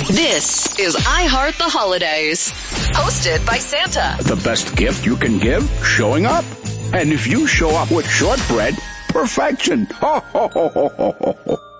This is I Heart the Holidays, hosted by Santa. The best gift you can give? Showing up. And if you show up with shortbread, perfection. Ho, ho, ho, ho, ho, ho.